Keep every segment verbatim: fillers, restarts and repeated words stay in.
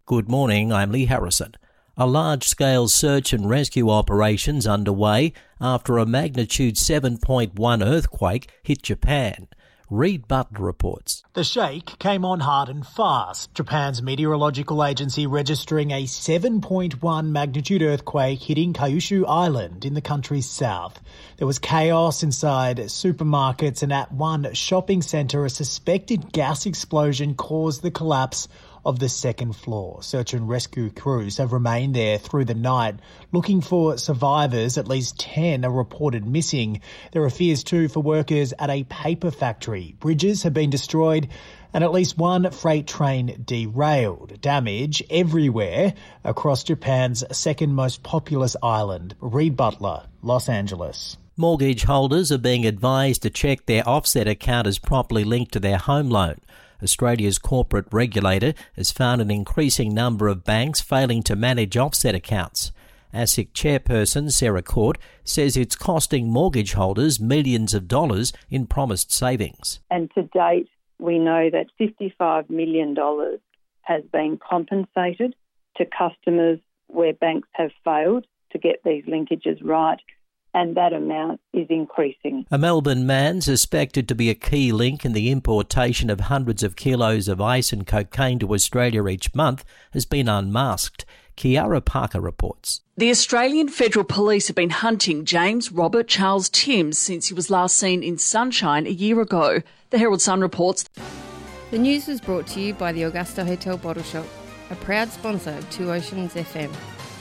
Good morning, I'm Lee Harrison. A large-scale search and rescue operation's underway after a magnitude seven point one earthquake hit Japan. Reid Butler reports. The shake came on hard and fast, Japan's meteorological agency registering a seven point one magnitude earthquake hitting Kyushu Island in the country's south. There was chaos inside supermarkets, and at one shopping centre a suspected gas explosion caused the collapse of the second floor. Search and rescue crews have remained there through the night looking for survivors. At least ten are reported missing. There are fears too for workers at a paper factory. Bridges have been destroyed and at least one freight train derailed. Damage everywhere across Japan's second most populous island. Reid Butler, Los Angeles. Mortgage holders are being advised to check their offset account is properly linked to their home loan. Australia's corporate regulator has found an increasing number of banks failing to manage offset accounts. ASIC chairperson Sarah Court says it's costing mortgage holders millions of dollars in promised savings. And to date, we know that fifty-five million dollars has been compensated to customers where banks have failed to get these linkages right, and that amount is increasing. A Melbourne man suspected to be a key link in the importation of hundreds of kilos of ice and cocaine to Australia each month has been unmasked. Kiara Parker reports. The Australian Federal Police have been hunting James Robert Charles Timms since he was last seen in Sunshine a year ago. The Herald Sun reports. The news was brought to you by the Augusta Hotel Bottle Shop, a proud sponsor of Two Oceans F M.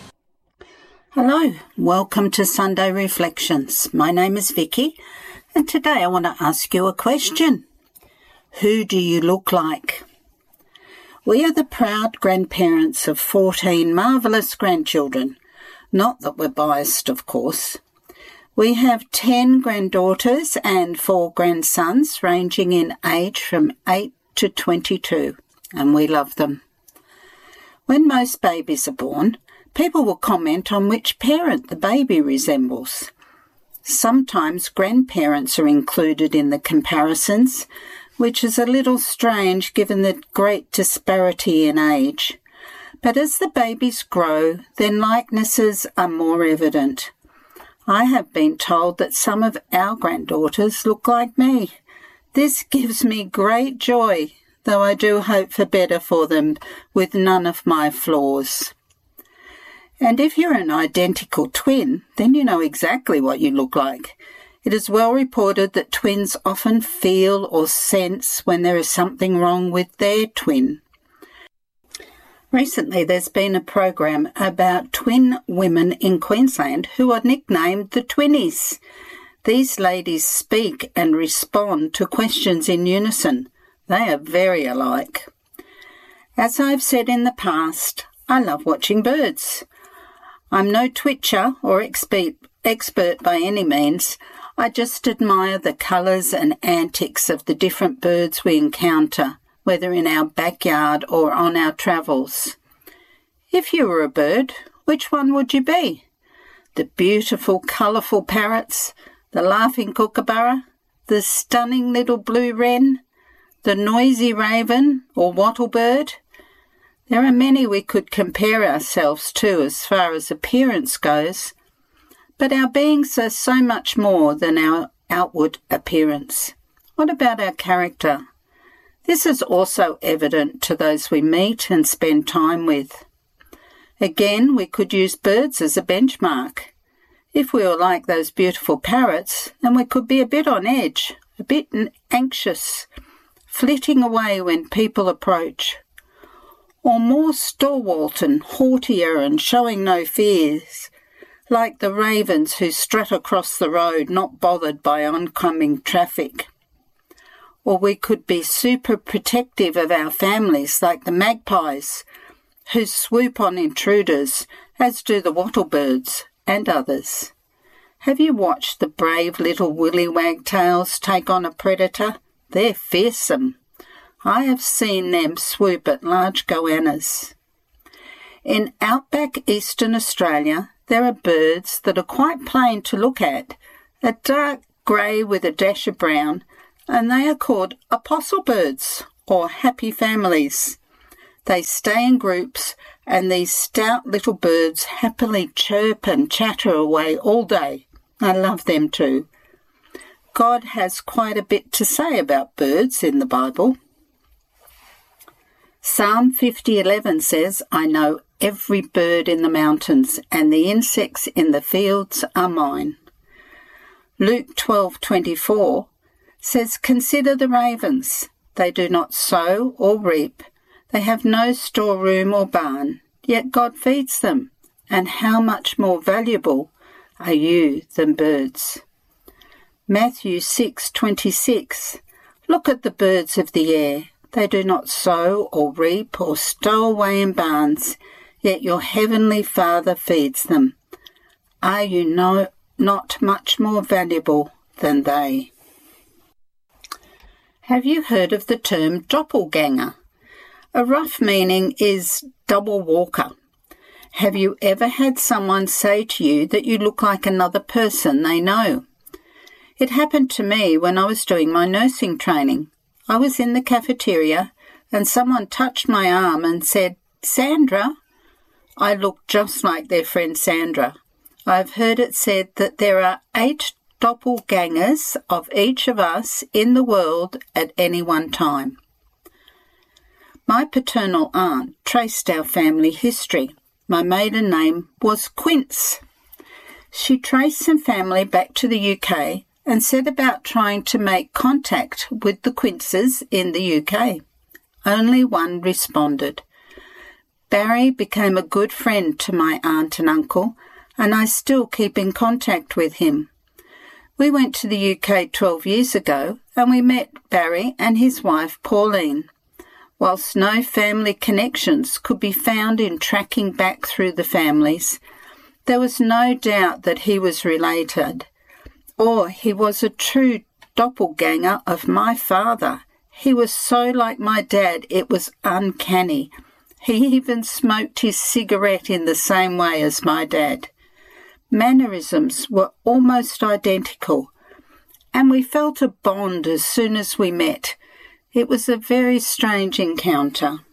Hello, welcome to Sunday Reflections. My name is Vicky, and today I want to ask you a question. Who do you look like? We are the proud grandparents of fourteen marvellous grandchildren. Not that we're biased, of course. We have ten granddaughters and four grandsons, ranging in age from eight to twenty-two, and we love them. When most babies are born, people will comment on which parent the baby resembles. Sometimes grandparents are included in the comparisons, which is a little strange given the great disparity in age. But as the babies grow, their likenesses are more evident. I have been told that some of our granddaughters look like me. This gives me great joy, though I do hope for better for them with none of my flaws. And if you're an identical twin, then you know exactly what you look like. It is well reported that twins often feel or sense when there is something wrong with their twin. Recently, there's been a program about twin women in Queensland who are nicknamed the Twinnies. These ladies speak and respond to questions in unison. They are very alike. As I've said in the past, I love watching birds. I'm no twitcher or expert, expert by any means. I just admire the colours and antics of the different birds we encounter, whether in our backyard or on our travels. If you were a bird, which one would you be? The beautiful, colourful parrots, the laughing kookaburra, the stunning little blue wren, the noisy raven or wattlebird? There are many we could compare ourselves to as far as appearance goes, but our beings are so much more than our outward appearance. What about our character? This is also evident to those we meet and spend time with. Again, we could use birds as a benchmark. If we were like those beautiful parrots, then we could be a bit on edge, a bit anxious, flitting away when people approach. Or more stalwart and haughtier and showing no fears, like the ravens who strut across the road, not bothered by oncoming traffic. Or we could be super protective of our families, like the magpies, who swoop on intruders, as do the wattlebirds and others. Have you watched the brave little willy wagtails take on a predator? They're fearsome. I have seen them swoop at large goannas. In outback Eastern Australia, there are birds that are quite plain to look at, a dark grey with a dash of brown, and they are called apostle birds, or happy families. They stay in groups and these stout little birds happily chirp and chatter away all day. I love them too. God has quite a bit to say about birds in the Bible. Psalm fifty eleven says, I know every bird in the mountains, and the insects in the fields are mine. Luke twelve twenty-four says, Consider the ravens. They do not sow or reap. They have no storeroom or barn, yet God feeds them. And how much more valuable are you than birds? Matthew six twenty-six. Look at the birds of the air. They do not sow or reap or stow away in barns, yet your heavenly Father feeds them. Are you no, not much more valuable than they? Have you heard of the term doppelganger? A rough meaning is double walker. Have you ever had someone say to you that you look like another person they know? It happened to me when I was doing my nursing training. I was in the cafeteria and someone touched my arm and said, Sandra. I looked just like their friend Sandra. I've heard it said that there are eight doppelgangers of each of us in the world at any one time. My paternal aunt traced our family history. My maiden name was Quince. She traced some family back to the U K and set about trying to make contact with the Quinces in the U K. Only one responded. Barry became a good friend to my aunt and uncle, and I still keep in contact with him. We went to the U K twelve years ago, and we met Barry and his wife Pauline. Whilst no family connections could be found in tracking back through the families, there was no doubt that he was related, or he was a true doppelganger of my father. He was so like my dad it was uncanny. He even smoked his cigarette in the same way as my dad. Mannerisms were almost identical, and we felt a bond as soon as we met. It was a very strange encounter.